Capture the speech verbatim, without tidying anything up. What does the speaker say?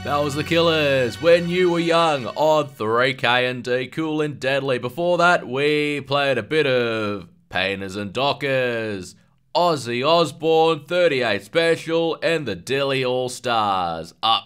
That was The Killers, When You Were Young, on three K and D, Cool and Deadly. Before that, we played a bit of Painters and Dockers, Ozzy Osbourne, thirty-eight Special, and the Dilly All Stars. Up